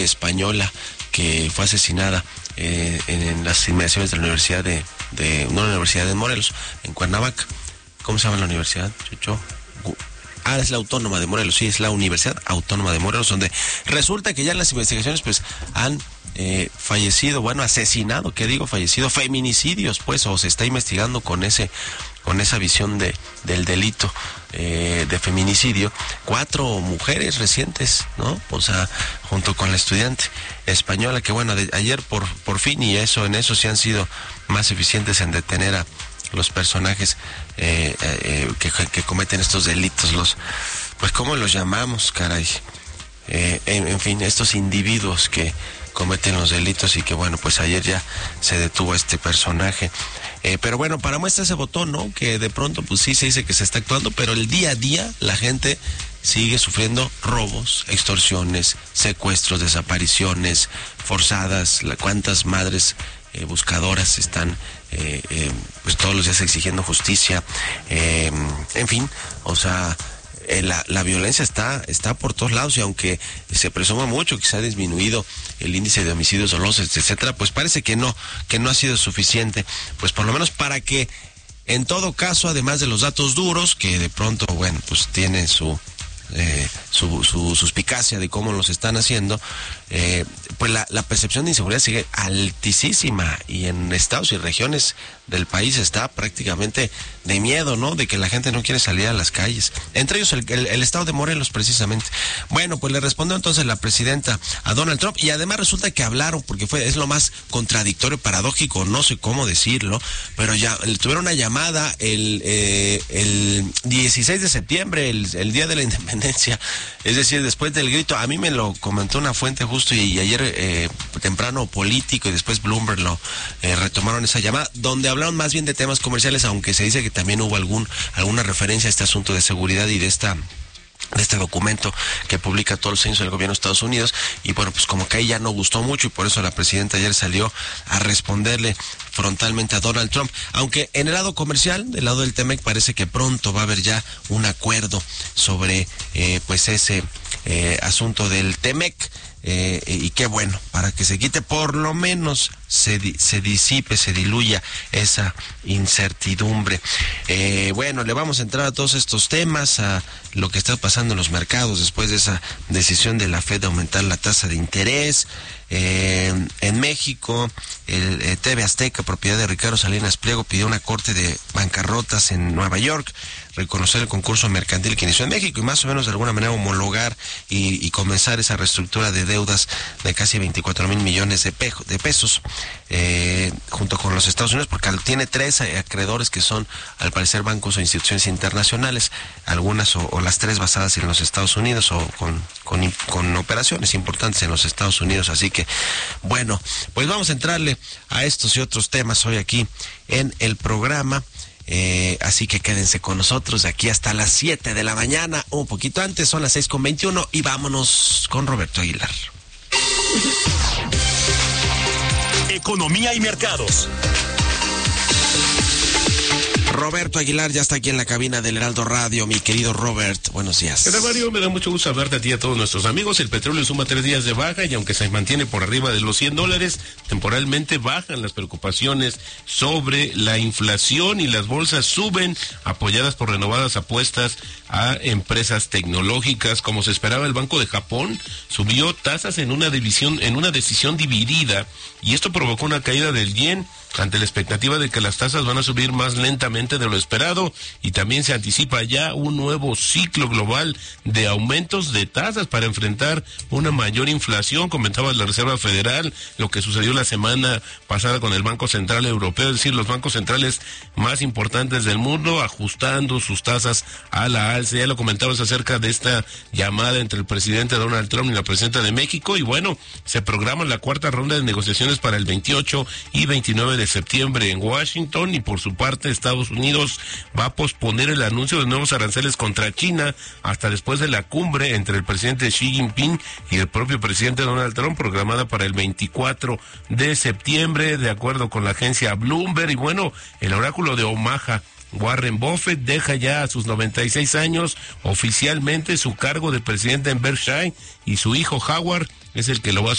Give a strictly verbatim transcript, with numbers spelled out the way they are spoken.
española que fue asesinada eh, en, en las inmediaciones de la Universidad de, de, no la Universidad de Morelos, en Cuernavaca. ¿Cómo se llama la universidad, Chucho? Ah, es la Autónoma de Morelos, sí, es la Universidad Autónoma de Morelos, donde resulta que ya en las investigaciones pues han eh, fallecido, bueno, asesinado, ¿qué digo? Fallecido, feminicidios, pues, o se está investigando con ese, con esa visión de, del delito eh, de feminicidio, cuatro mujeres recientes, ¿no? O sea, junto con la estudiante española, que bueno, de, ayer por, por fin, y eso, en eso sí han sido más eficientes en detener a los personajes eh, eh, que, que cometen estos delitos, los, pues ¿cómo los llamamos, caray? Eh, en, en fin, estos individuos que cometen los delitos y que bueno, pues ayer ya se detuvo a este personaje. Eh, pero bueno, para muestra ese botón, ¿no? Que de pronto pues sí se dice que se está actuando, pero el día a día la gente sigue sufriendo robos, extorsiones, secuestros, desapariciones forzadas. La, ¿cuántas madres eh, buscadoras están Eh, eh, pues todos los días exigiendo justicia? Eh, en fin, o sea, eh, la, la violencia está está por todos lados, y aunque se presuma mucho que se ha disminuido el índice de homicidios dolosos, etcétera, pues parece que no, que no ha sido suficiente, pues por lo menos para que, en todo caso, además de los datos duros, que de pronto, bueno, pues tienen su Eh, su, su suspicacia de cómo los están haciendo, eh, pues la, la percepción de inseguridad sigue altísima, y en estados y regiones del país está prácticamente de miedo, ¿no? De que la gente no quiere salir a las calles, entre ellos el, el, el estado de Morelos precisamente. Bueno, pues le respondió entonces la presidenta a Donald Trump, y además resulta que hablaron, porque fue es lo más contradictorio, paradójico, no sé cómo decirlo, pero ya tuvieron una llamada el, eh, el dieciséis de septiembre, el, el día de la independencia. Es decir, después del grito, a mí me lo comentó una fuente justo, y, y ayer eh, temprano Político y después Bloomberg lo eh, retomaron esa llamada, donde hablaron más bien de temas comerciales, aunque se dice que también hubo algún alguna referencia a este asunto de seguridad y de esta de este documento que publica todos los años el gobierno de Estados Unidos. Y bueno, pues como que ahí ya no gustó mucho, y por eso la presidenta ayer salió a responderle frontalmente a Donald Trump, aunque en el lado comercial, del lado del T-MEC, parece que pronto va a haber ya un acuerdo sobre eh, pues ese eh, asunto del T-MEC. Eh, y qué bueno, para que se quite, por lo menos se, di, se disipe, se diluya esa incertidumbre. Eh, bueno, le vamos a entrar a todos estos temas, a lo que está pasando en los mercados después de esa decisión de la Fed de aumentar la tasa de interés. Eh, en México, el eh, T V Azteca, propiedad de Ricardo Salinas Pliego, pidió una corte de bancarrotas en Nueva York, reconocer el concurso mercantil que inició en México y más o menos de alguna manera homologar y, y comenzar esa reestructura de deudas de casi veinticuatro mil millones de, pejo, de pesos eh, junto con los Estados Unidos, porque tiene tres acreedores que son al parecer bancos o instituciones internacionales, algunas o, o las tres basadas en los Estados Unidos o con, con, con operaciones importantes en los Estados Unidos. Así que bueno, pues vamos a entrarle a estos y otros temas hoy aquí en el programa. Eh, así que quédense con nosotros de aquí hasta las siete de la mañana, un poquito antes, son las seis con veintiuno, y vámonos con Roberto Aguilar. Economía y mercados. Roberto Aguilar ya está aquí en la cabina del Heraldo Radio. Mi querido Robert, buenos días. ¿Qué tal, Mario? Me da mucho gusto hablarte a ti y a todos nuestros amigos. El petróleo suma tres días de baja, y aunque se mantiene por arriba de los cien dólares, temporalmente bajan las preocupaciones sobre la inflación, y las bolsas suben, apoyadas por renovadas apuestas a empresas tecnológicas. Como se esperaba, el Banco de Japón subió tasas en una división, en una decisión dividida, y esto provocó una caída del yen ante la expectativa de que las tasas van a subir más lentamente de lo esperado, y también se anticipa ya un nuevo ciclo global de aumentos de tasas para enfrentar una mayor inflación. Comentaba la Reserva Federal lo que sucedió la semana pasada con el Banco Central Europeo, es decir, los bancos centrales más importantes del mundo ajustando sus tasas a la alza. Ya lo comentabas acerca de esta llamada entre el presidente Donald Trump y la presidenta de México, y bueno, se programa la cuarta ronda de negociaciones para el veintiocho y veintinueve de septiembre en Washington, y por su parte Estados Unidos va a posponer el anuncio de nuevos aranceles contra China hasta después de la cumbre entre el presidente Xi Jinping y el propio presidente Donald Trump, programada para el veinticuatro de septiembre, de acuerdo con la agencia Bloomberg. Y bueno, el oráculo de Omaha, Warren Buffett, deja ya a sus noventa y seis años oficialmente su cargo de presidente en Berkshire, y su hijo Howard es el que lo va a